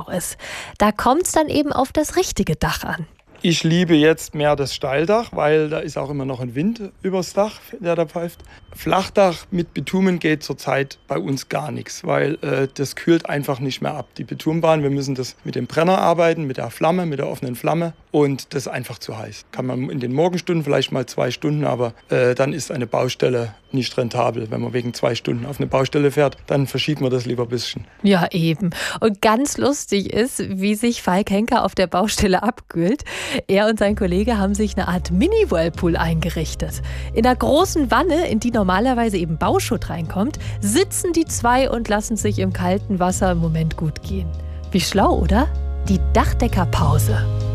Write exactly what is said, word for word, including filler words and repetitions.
ist. Da kommt es dann eben auf das richtige Dach an. Ich liebe jetzt mehr das Steildach, weil da ist auch immer noch ein Wind übers Dach, der da pfeift. Flachdach mit Bitumen geht zurzeit bei uns gar nichts, weil äh, das kühlt einfach nicht mehr ab. Die Bitumenbahn, wir müssen das mit dem Brenner arbeiten, mit der Flamme, mit der offenen Flamme und das ist einfach zu heiß. Kann man in den Morgenstunden vielleicht mal zwei Stunden, aber äh, dann ist eine Baustelle nicht rentabel. Wenn man wegen zwei Stunden auf eine Baustelle fährt, dann verschiebt man das lieber ein bisschen. Ja, eben. Und ganz lustig ist, wie sich Falk Henker auf der Baustelle abkühlt. Er und sein Kollege haben sich eine Art Mini-Whirlpool eingerichtet. In der großen Wanne, in die normalerweise eben Bauschutt reinkommt, sitzen die zwei und lassen sich im kalten Wasser im Moment gut gehen. Wie schlau, oder? Die Dachdeckerpause.